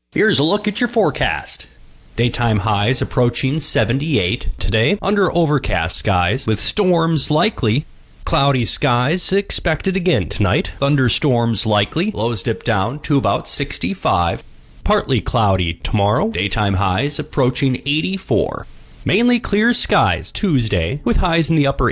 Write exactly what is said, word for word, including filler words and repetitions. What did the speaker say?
Here's a look at your forecast. Daytime highs approaching seventy-eight today under overcast skies with storms likely. Cloudy skies expected again tonight. Thunderstorms likely. Lows dip down to about sixty-five. Partly cloudy tomorrow. Daytime highs approaching eighty-four. Mainly clear skies Tuesday with highs in the upper